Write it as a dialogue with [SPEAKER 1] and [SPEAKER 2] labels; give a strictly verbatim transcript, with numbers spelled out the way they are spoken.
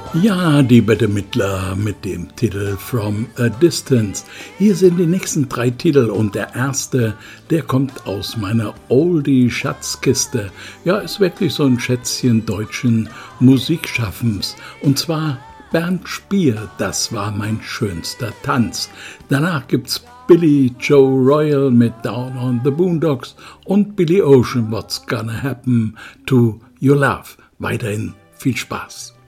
[SPEAKER 1] Ja, die Bette Midler mit dem Titel From a Distance. Hier sind die nächsten drei Titel und der erste, der kommt aus meiner Oldie-Schatzkiste. Ja, ist wirklich so ein Schätzchen deutschen Musikschaffens. Und zwar Bernd Spier, das war mein schönster Tanz. Danach gibt's Billy Joe Royal mit Down on the Boondocks und Billy Ocean, What's Gonna Happen to Your Love. Weiterhin viel Spaß.